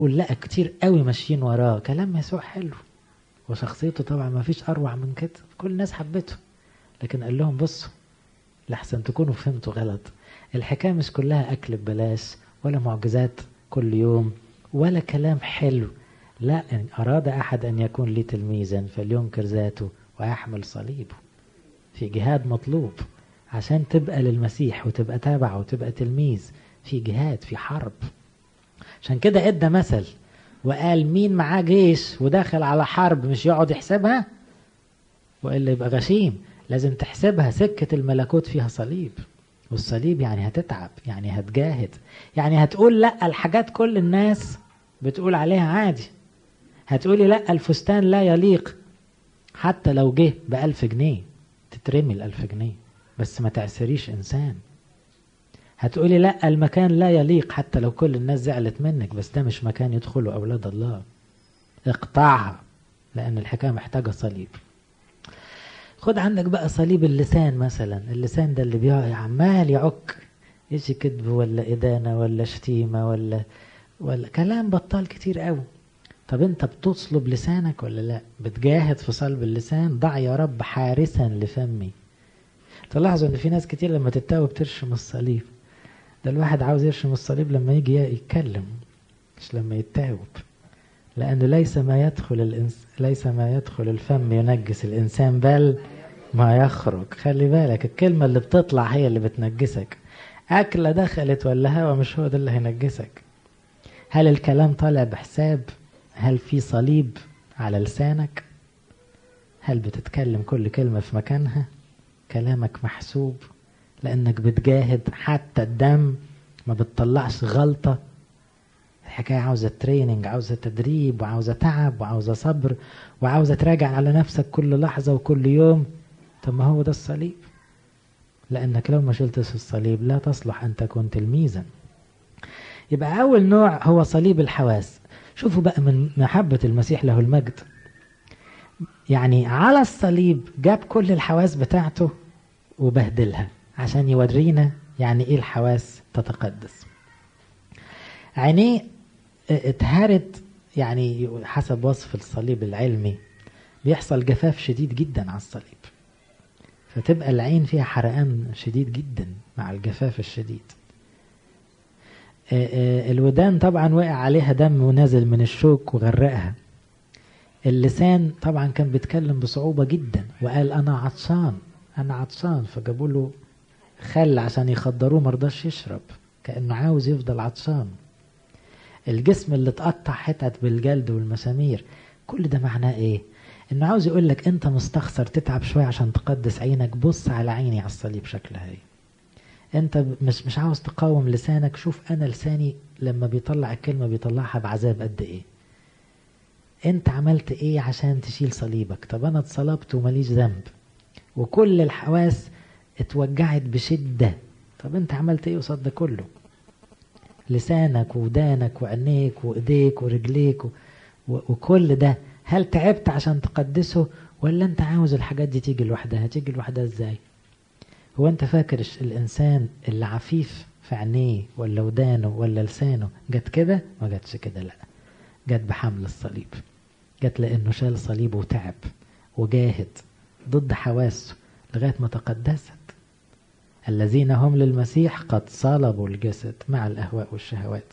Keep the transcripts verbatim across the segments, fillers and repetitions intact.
ولقى كتير قوي ماشيين وراه، كلام يسوع حلو وشخصيته طبعا ما فيش اروع من كده، كل الناس حبته. لكن قال لهم بصوا لحسن تكونوا فهمتوا غلط، الحكاية مش كلها اكل ببلاش ولا معجزات كل يوم ولا كلام حلو. لا، إن اراد احد ان يكون لي تلميذا فلينكر ذاته ويحمل صليبه. في جهاد مطلوب عشان تبقى للمسيح وتبقى تابع وتبقى تلميذ، في جهاد، في حرب. عشان كده ادى مثل وقال مين معاه جيش وداخل على حرب مش يقعد يحسبها وإلا يبقى غشيم. لازم تحسبها، سكة الملكوت فيها صليب، والصليب يعني هتتعب، يعني هتجاهد، يعني هتقول لا الحاجات كل الناس بتقول عليها عادي. هتقولي لا الفستان لا يليق حتى لو جه بألف جنيه، تترمي الألف جنيه بس ما تعسريش إنسان. هتقولي لا المكان لا يليق حتى لو كل الناس زعلت منك، بس ده مش مكان يدخله أولاد الله، اقطعها، لأن الحكاية محتاجة صليب. خد عندك بقى صليب اللسان مثلا، اللسان ده اللي بيقع عمال يعك، يجي كذب ولا إدانة ولا شتيمة ولا ولا كلام بطال كتير قوي. طب انت بتصلب لسانك ولا لا؟ بتجاهد في صلب اللسان؟ ضع يا رب حارسا لفمي. تلاحظوا ان في ناس كتير لما تتاوب ترشم الصليب. ده الواحد عاوز يرشم الصليب لما يجي يتكلم مش لما يتاوب، لأنه ليس ما يدخل الإنس... ليس ما يدخل الفم ينجس الإنسان بل ما يخرج. خلي بالك الكلمة اللي بتطلع هي اللي بتنجسك. أكلة دخلت ولا هوا مش هو ده اللي هينجسك. هل الكلام طالع بحساب؟ هل في صليب على لسانك؟ هل بتتكلم كل كلمة في مكانها؟ كلامك محسوب لأنك بتجاهد حتى الدم ما بتطلعش غلطة. الحكاية عاوزة تريننج، عاوزة تدريب، وعاوزة تعب، وعاوزة صبر، وعاوزة تراجع على نفسك كل لحظة وكل يوم. طب ما هو ده الصليب، لأنك لو ما شلتش الصليب لا تصلح أن تكون تلميذا. يبقى أول نوع هو صليب الحواس. شوفوا بقى من محبة المسيح له المجد، يعني على الصليب جاب كل الحواس بتاعته وبهدلها عشان يورينا يعني ايه الحواس تتقدس. عينيه اتهرت، يعني حسب وصف الصليب العلمي بيحصل جفاف شديد جدا على الصليب، فتبقى العين فيها حرقان شديد جدا مع الجفاف الشديد. الودان طبعا وقع عليها دم ونازل من الشوك وغرقها. اللسان طبعا كان بيتكلم بصعوبة جدا وقال انا عطشان انا عطشان، فجابوا له خل عشان يخدروه مرضاش يشرب كأنه عاوز يفضل عطشان. الجسم اللي اتقطع حتت بالجلد والمسامير، كل ده معناه ايه؟ انه عاوز يقولك انت مستخسر تتعب شوية عشان تقدس عينك، بص على عيني على الصليب شكلها ايه. انت مش مش عاوز تقاوم لسانك، شوف انا لساني لما بيطلع الكلمة بيطلعها بعذاب قد ايه. انت عملت ايه عشان تشيل صليبك؟ طب انا اتصلبت ومليش ذنب وكل الحواس اتوجعت بشدة، طب انت عملت ايه قصاد ده كله؟ لسانك ودانك وعينيك وايديك ورجليك و... و... وكل ده، هل تعبت عشان تقدسه ولا انت عاوز الحاجات دي تيجي لوحدها؟ تيجي لوحدها ازاي؟ هو انت فاكر الانسان اللي عفيف في عينيه ولا ودانه ولا لسانه جت كده؟ ما جتش كده، لا، جت بحمل الصليب، جت لانه شال صليبه وتعب وجاهد ضد حواسه لغاية ما تقدست. الذين هم للمسيح قد صلبوا الجسد مع الأهواء والشهوات.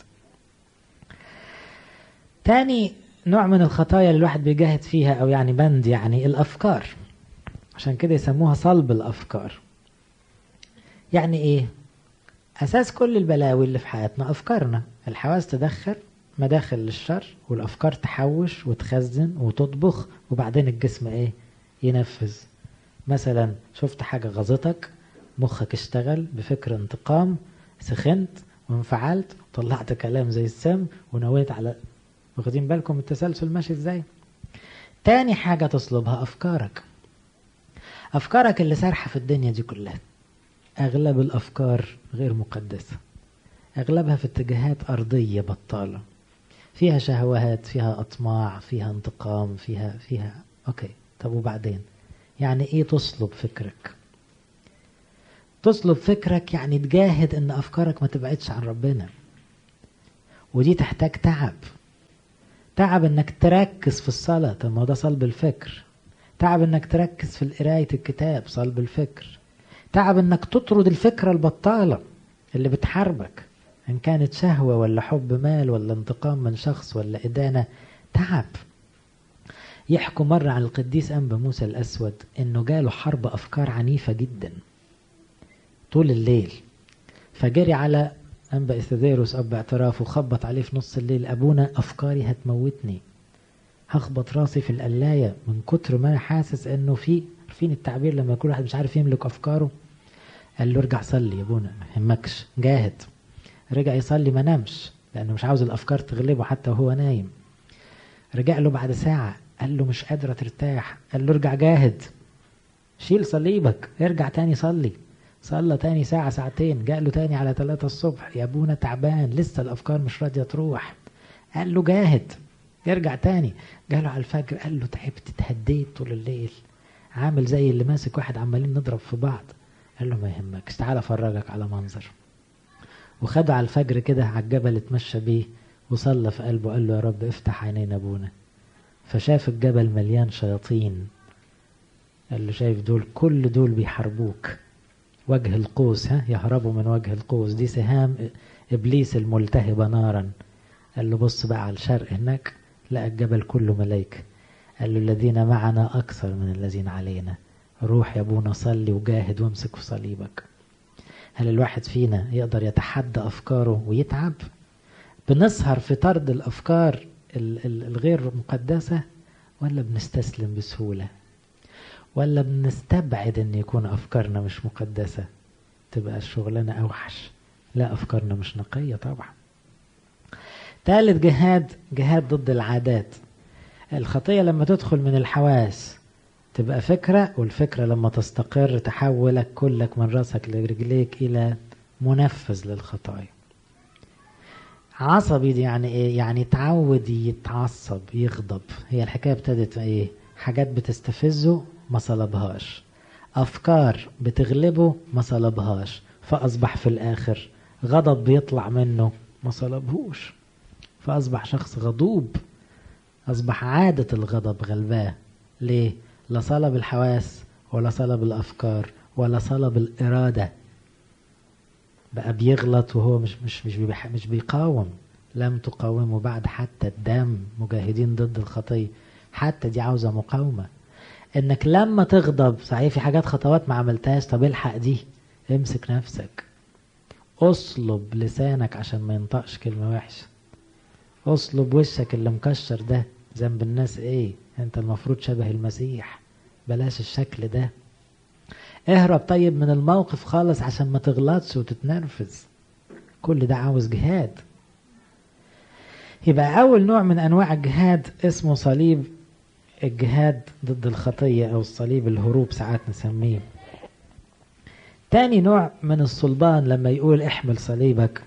تاني نوع من الخطايا اللي الواحد بيجاهد فيها أو يعني بند، يعني الأفكار، عشان كده يسموها صلب الأفكار. يعني إيه؟ أساس كل البلاوي اللي في حياتنا أفكارنا. الحواس تدخل مداخل للشر والأفكار تحوش وتخزن وتطبخ، وبعدين الجسم إيه؟ ينفذ. مثلا شفت حاجة غزتك، مخك اشتغل بفكر انتقام، سخنت وانفعلت وطلعت كلام زي السم ونويت على، واخدين بالكم التسلسل ماشي ازاي؟ تاني حاجة تصلبها أفكارك. أفكارك اللي سارحة في الدنيا دي كلها، أغلب الأفكار غير مقدسة، أغلبها في اتجاهات أرضية بطالة، فيها شهوات، فيها أطماع، فيها انتقام، فيها فيها أوكي. طب وبعدين يعني إيه تصلب فكرك؟ تصلب فكرك يعني تجاهد ان افكارك ما تبعدش عن ربنا، ودي تحتاج تعب. تعب انك تركز في الصلاة، طب ما ده صلب الفكر. تعب انك تركز في قراية الكتاب، صلب الفكر. تعب انك تطرد الفكرة البطالة اللي بتحاربك، ان كانت شهوة ولا حب مال ولا انتقام من شخص ولا إدانة، تعب. يحكوا مرة عن القديس أنبا موسى الأسود انه جاله حرب أفكار عنيفة جدا طول الليل، فجري على أنبا إثيديروس أب اعتراف وخبط عليه في نص الليل: أبونا أفكاري هتموتني، هخبط راسي في القلاية من كتر ما أنا حاسس إنه في، عارفين التعبير لما يكون واحد مش عارف يملك أفكاره. قال له: ارجع صلي يا أبونا، ما يهمكش، جاهد. رجع يصلي، ما نامش لأنه مش عاوز الأفكار تغلبه حتى وهو نايم. رجع له بعد ساعة قال له: مش قادرة ترتاح. قال له: ارجع جاهد، شيل صليبك، ارجع تاني صلي. صلى تاني ساعة ساعتين، جاء له تاني على ثلاثة الصبح: يا ابونا تعبان، لسه الأفكار مش راضية تروح. قال له: جاهد، يرجع تاني. جاله على الفجر قال له: تعبت، اتهديت طول الليل، عامل زي اللي ماسك واحد عمالين نضرب في بعض. قال له: ما يهمكش، تعالى افرجك على منظر. وخده على الفجر كده على الجبل، اتمشى بيه وصلى في قلبه، قال له: يا رب افتح عينين ابونا. فشاف الجبل مليان شياطين، قال له: شايف دول؟ كل دول بيحاربوك. وجه القوس، ها، يهربوا من وجه القوس، دي سهام إبليس الملتهبة نارا. قال له: بص بقى على الشرق هناك، لقى الجبل كله ملايكة. قال له: الذين معنا أكثر من الذين علينا. روح يا ابونا صلي وجاهد وامسك في صليبك. هل الواحد فينا يقدر يتحدى أفكاره ويتعب؟ بنسهر في طرد الأفكار الغير مقدسة، ولا بنستسلم بسهولة؟ ولا بنستبعد ان يكون افكارنا مش مقدسة، تبقى الشغلانة اوحش؟ لا، افكارنا مش نقية طبعا. ثالث جهاد، جهاد ضد العادات. الخطية لما تدخل من الحواس تبقى فكرة، والفكرة لما تستقر تحولك كلك من راسك لرجليك الى منفذ للخطايا. عصبي دي يعني ايه؟ يعني تعود يتعصب يغضب. هي الحكاية ابتدت ايه؟ حاجات بتستفزه ما صلبهاش، أفكار بتغلبه ما صلبهاش، فأصبح في الآخر غضب بيطلع منه ما صلبهوش، فأصبح شخص غضوب. أصبح عادة الغضب غلباه. ليه؟ لا صلب الحواس ولا صلب الأفكار ولا صلب الإرادة. بقى بيغلط وهو مش مش مش, مش بيقاوم. لم تقاوموا بعد حتى الدم، مجاهدين ضد الخطية. حتى دي عاوزة مقاومة، انك لما تغضب صحيح في حاجات خطوات ما عملتهاش، طب الحق دي، امسك نفسك، اصلب لسانك عشان ما ينطقش كلمة وحشة، اصلب وشك اللي مكشر ده، ذنب الناس ايه؟ انت المفروض شبه المسيح، بلاش الشكل ده. اهرب طيب من الموقف خالص عشان ما تغلطش وتتنرفز. كل ده عاوز جهاد. يبقى اول نوع من انواع الجهاد اسمه صليب الجهاد ضد الخطية، او الصليب الهروب ساعات نسميه. تاني نوع من الصلبان لما يقول احمل صليبك،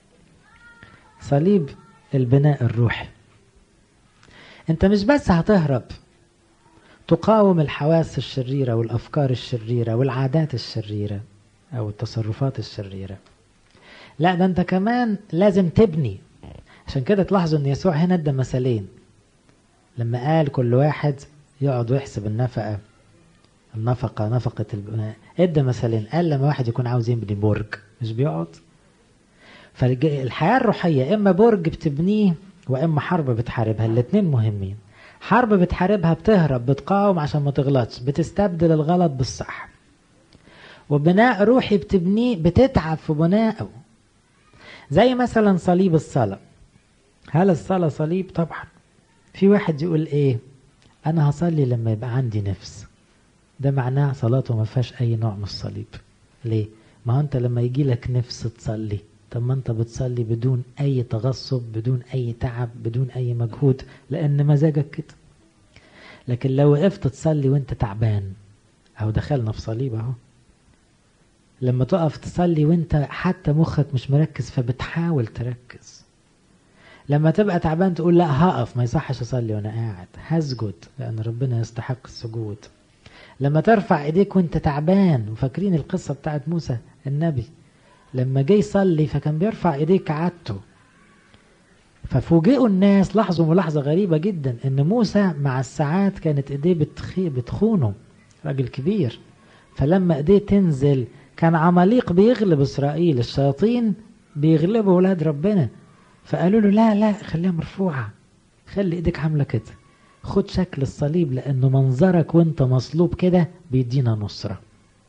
صليب البناء الروحي. انت مش بس هتهرب تقاوم الحواس الشريرة والافكار الشريرة والعادات الشريرة او التصرفات الشريرة، لا ده انت كمان لازم تبني. عشان كده تلاحظوا ان يسوع هنا ادى مثالين، لما قال كل واحد يقعد ويحسب النفقة النفقة نفقة البناء، ادى مثالين. قال لما واحد يكون عاوز يبني برج مش بيقعد. فالحياة الروحية اما برج بتبنيه واما حرب بتحاربها، الاتنين مهمين. حرب بتحاربها بتهرب بتقاوم عشان ما تغلطش، بتستبدل الغلط بالصح. وبناء روحي بتبنيه بتتعب في بنائه، زي مثلا صليب الصلاة. هل الصلاة صليب؟ طبعا. في واحد يقول ايه، انا هصلي لما يبقى عندي نفس، ده معناه صلاته ما فيهاش اي نوع من الصليب. ليه؟ ما هو انت لما يجي لك نفس تصلي، طب ما انت بتصلي بدون اي تغصب، بدون اي تعب، بدون اي مجهود، لان مزاجك كده. لكن لو وقفت تصلي وانت تعبان، اهو دخلنا في صليب اهو. لما تقف تصلي وانت حتى مخك مش مركز فبتحاول تركز. لما تبقى تعبان تقول لا هقف، ما يصحش اصلي وانا قاعد، هسجد لان ربنا يستحق السجود. لما ترفع ايديك وانت تعبان، وفاكرين القصة بتاعت موسى النبي لما جاي يصلي فكان بيرفع ايديه كعادته، ففوجئوا الناس، لاحظوا ملاحظة غريبة جدا، ان موسى مع الساعات كانت ايديه بتخي بتخونه، راجل كبير. فلما ايديه تنزل كان عماليق بيغلب اسرائيل، الشياطين بيغلبوا ولاد ربنا. فقالوا له لا لا خليها مرفوعة، خلي ايدك عاملة كده، خد شكل الصليب، لانه منظرك وانت مصلوب كده بيدينا نصرة.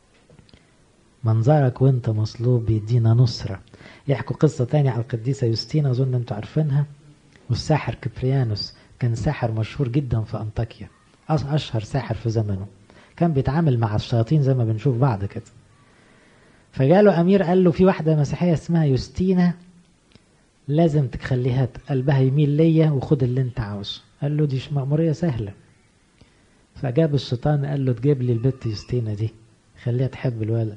منظرك وانت مصلوب بيدينا نصرة. يحكوا قصة تانية على القديسة يوستينا، اظن انتوا عارفينها. والساحر كبريانوس كان ساحر مشهور جدا في انطاكيا، اشهر ساحر في زمنه، كان بيتعامل مع الشياطين زي ما بنشوف بعض كده. فجاله امير قال له في واحدة مسيحية اسمها يوستينا، لازم تخليها قلبها يميل ليا وخد اللي انت عاوزه. قال له دي مأمورية سهلة. فجاب الشيطان قال له تجيب لي البت يوستينا دي، خليها تحب الولد.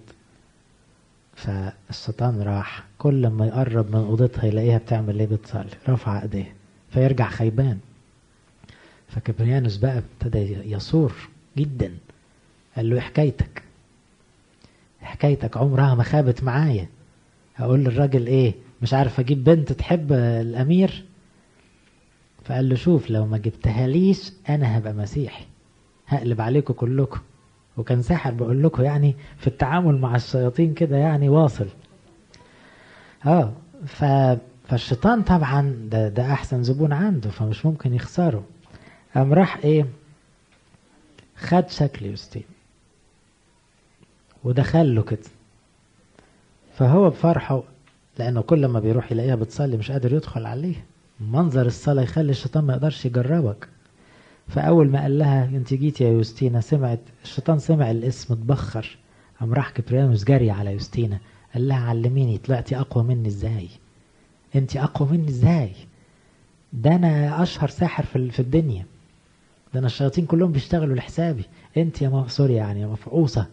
فالشيطان راح كل ما يقرب من اوضتها يلاقيها بتعمل ايه؟ بتصلي، رفع ايديها، فيرجع خيبان. فكبريانوس بقى ابتدى يصور جدا، قال له حكايتك حكايتك عمرها ما خابت معايا. هقول للراجل ايه؟ مش عارف اجيب بنت تحب الامير؟ فقال له شوف، لو ما جبتها ليش انا هبقى مسيحي، هقلب عليكم كلكم. وكان ساحر بقول لكم، يعني في التعامل مع الشياطين كده يعني واصل. اه ف... فالشيطان طبعا ده, ده احسن زبون عنده، فمش ممكن يخسره. قام راح ايه؟ خد شكل يوستين ودخل له كده. فهو بفرحه، لانه كل ما بيروح يلاقيها بتصلي مش قادر يدخل عليها، منظر الصلاة يخلي الشيطان ما يقدرش يجربك. فأول ما قال لها انت جيتي يا يوستينا، سمعت الشيطان، سمع الاسم اتبخر. قام راح كبريانوس جري على يوستينا، قال لها علميني، طلعتي أقوى مني ازاي؟ انت أقوى مني ازاي؟ ده أنا أشهر ساحر في في الدنيا، ده أنا الشياطين كلهم بيشتغلوا لحسابي، انت يا مفصوري يعني يا مفعوصة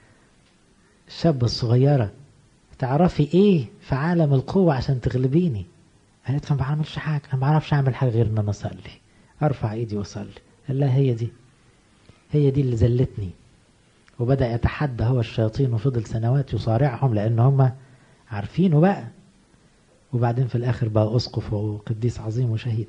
الشابة الصغيرة، تعرفي ايه في عالم القوة عشان تغلبيني؟ قالت ما بعملش حاجة، أنا ما بعرفش أعمل حاجة غير إن أنا أصلي، أرفع إيدي وأصلي. قال لها هي دي هي دي اللي زلتني. وبدأ يتحدى هو الشياطين، وفضل سنوات يصارعهم لأن هم عارفينه بقى. وبعدين في الآخر بقى أسقف وقديس عظيم وشهيد.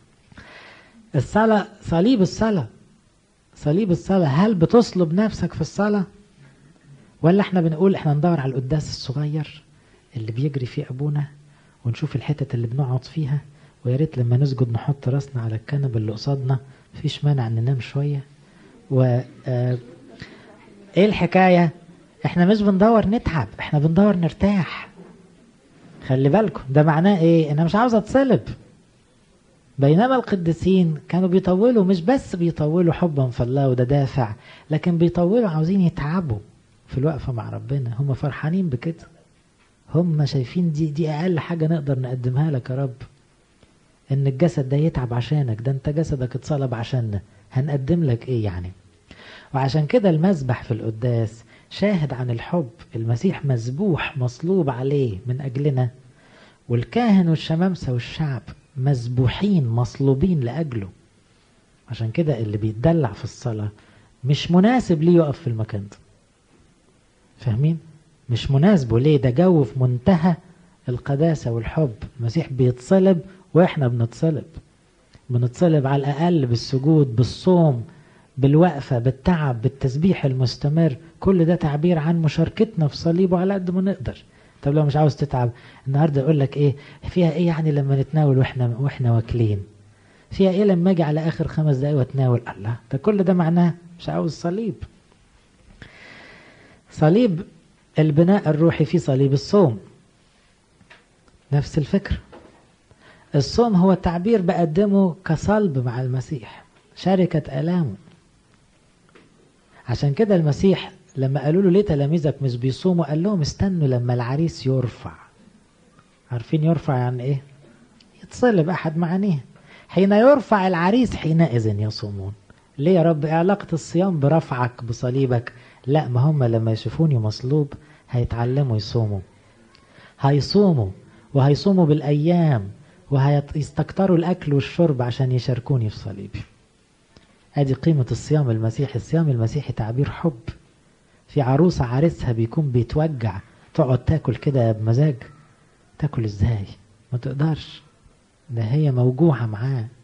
الصلاة، صليب الصلاة، صليب الصلاة. هل بتصلب نفسك في الصلاة؟ ولا احنا بنقول احنا ندور على القداس الصغير اللي بيجري فيه أبونا، ونشوف الحتة اللي بنقعد فيها، ويا ريت لما نسجد نحط راسنا على الكنبة اللي قصادنا، مفيش مانع ان ننام شوية. و اه ايه الحكاية؟ احنا مش بندور نتعب، احنا بندور نرتاح. خلي بالكم ده معناه ايه؟ انا مش عاوز اتصلب. بينما القديسين كانوا بيطولوا، مش بس بيطولوا حبا في الله وده دافع، لكن بيطولوا عاوزين يتعبوا في الوقفة مع ربنا. هم فرحانين بكده، هم شايفين دي دي اقل حاجة نقدر نقدمها لك يا رب، ان الجسد ده يتعب عشانك، ده انت جسدك اتصلب عشاننا، هنقدم لك ايه يعني؟ وعشان كده المذبح في القداس شاهد عن الحب. المسيح مذبوح مصلوب عليه من اجلنا، والكاهن والشمامسة والشعب مذبوحين مصلوبين لاجله. عشان كده اللي بيتدلع في الصلاة مش مناسب ليه يقف في المكان ده. فاهمين؟ مش مناسبه ليه؟ ده جو في منتهى القداسة والحب. المسيح بيتصلب واحنا بنتصلب، بنتصلب على الأقل بالسجود، بالصوم، بالوقفة، بالتعب، بالتسبيح المستمر. كل ده تعبير عن مشاركتنا في صليبه على قد ما نقدر. طب لو مش عاوز تتعب النهارده يقول لك ايه فيها؟ ايه يعني لما نتناول واحنا واحنا واكلين؟ فيها ايه لما اجي على اخر خمس دقايق واتناول؟ الله، ده كل ده معناه مش عاوز صليب. صليب البناء الروحي في صليب الصوم، نفس الفكرة. الصوم هو تعبير بقدمه كصلب مع المسيح، شركة آلامه. عشان كده المسيح لما قالوا له ليه تلاميذك مش بيصوموا، قال لهم استنوا لما العريس يرفع. عارفين يرفع يعني ايه؟ يتصلب أحد معانيه. حين يرفع العريس حينئذ يصومون. ليه يا رب؟ علاقة الصيام برفعك بصليبك؟ لا، ما هم لما يشوفوني مصلوب هيتعلموا يصوموا، هيصوموا وهيصوموا بالأيام، وهيستكتروا الأكل والشرب عشان يشاركوني في صليبي. ادي قيمة الصيام المسيحي. الصيام المسيحي تعبير حب. في عروسة عريسها بيكون بيتوجع تقعد تاكل كده بمزاج، تاكل ازاي؟ ما تقدرش. ده هي موجوعة معاه،